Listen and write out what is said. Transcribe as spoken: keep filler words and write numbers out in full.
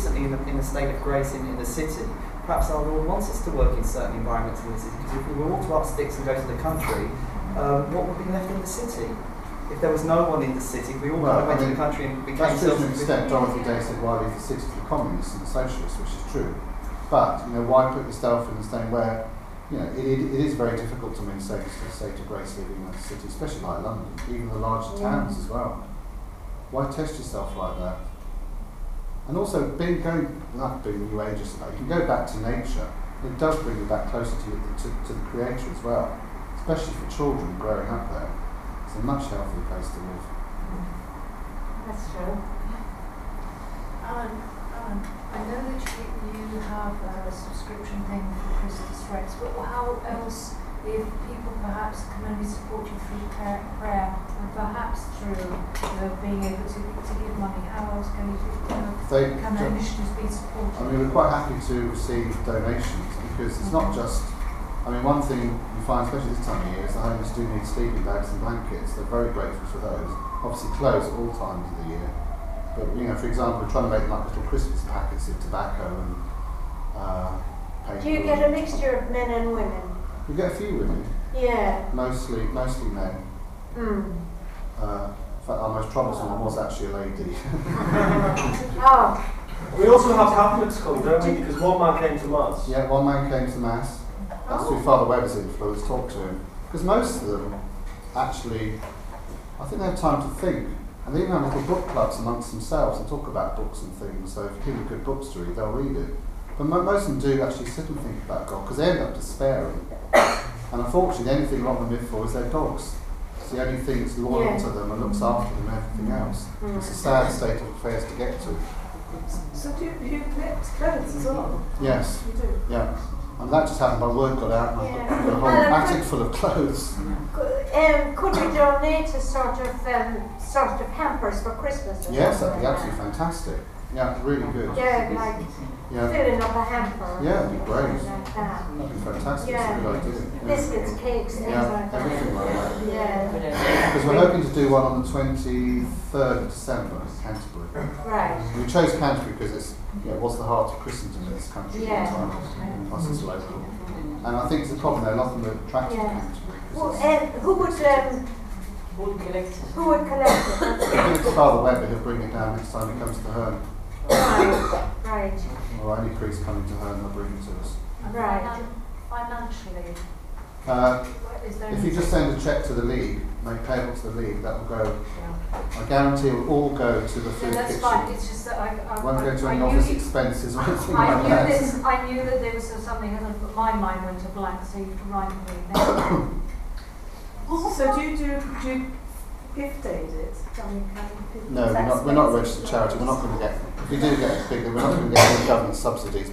recently in a, in a state of grace in, in the city, perhaps our Lord wants us to work in certain environments in the city, because if we were all to up sticks and go to the country, um, what would be left in the city? If there was no one in the city, if we all well, went I mean, to the country and became that's true to an self-sufficient. extent. Dorothy Day said, why leave the city for communists and socialists, which is true. But, you know, why put yourself in the state where, you know, it, it, it is very difficult to maintain a state of grace living in a city, especially like London, even the larger Yeah. towns as well. Why test yourself like that? And also, being going, not being new ageist, you can go back to nature. It does bring you back closer to, to, to the Creator as well, especially for children growing up there. It's a much healthier place to live. That's true. Alan, Alan, I know that you, you have a subscription thing for Christus Rex, but how else, if people perhaps can only support you through prayer, prayer and perhaps through uh, being able to, to give money, how else can you, you know, They can their initiatives be supported? I mean, we're quite happy to receive donations because it's not just, I mean, one thing you find, especially this time of year, is the homeless do need sleeping bags and blankets. They're very grateful for those. Obviously clothes at all times of the year. But, you know, for example, we're trying to make them like little Christmas packets of tobacco and uh, paper. Do you get a mixture of men and women? We get a few women, Yeah. mostly mostly men. Mm. Uh, in fact, our most troublesome one was actually a lady. Oh. We also have Catholics come, don't we? Because one man came to Mass. Yeah, one man came to Mass. That's Oh. through Father Webber's influence, talked to him. Because most of them, actually, I think they have time to think. And they even have little book clubs amongst themselves and talk about books and things. So if you give them good books to read, they'll read it. But mo- most of them do actually sit and think about God, because they end up despairing. And unfortunately, the only thing a lot of them live for is their dogs. It's the only thing that's loyal Yeah. to them and looks after them and everything else. Mm. It's a sad state of affairs to get to. So do you, you collect clothes as well? Yes. You do? Yeah. And that just happened, my word got out and Yeah. I've got a whole Well, I attic could- full of clothes. Could, um, could we donate a sort of um, sort of hampers for Christmas? Or Yes, something that'd be like absolutely fantastic. Yeah, really good. that? Yeah, like Yeah, filling up a hamper. Yeah, it'd be great. Like that. that'd be fantastic. Yeah. It's a good idea. Yeah. Biscuits, cakes, things Yeah, like that. everything like that. Yeah. Because we're hoping to do one on the twenty-third of December in Canterbury. Right. We chose Canterbury because it's, you know, it was the heart of Christendom in this country Yeah. at one time, plus it's local. And I think it's a problem there, a lot of them are attracted Yeah. to Canterbury. Well, 'cause it's- um, who would um, Who would collect it? who would collect it? I think it's Father Webber who'll bring it down next time he comes to Herne. Right. Right. Or any priest coming to Herne will bring it to us. And Right. finan- Financially, Uh, is there if you just send a cheque to the League, make payable to the League, that will go, I guarantee it will all go to the Yeah, food that's kitchen. fine. It's just that I, I, It won't go to I, any I knew office you- expenses or anything I like knew that. this. I knew that there was something, and but my mind went to blank. So you can write me now. So do you do, do you gift aid it? I mean, can you No, we're not, we're not a registered charity. We're not going to get, if we do get bigger, we're not going to get any government subsidies.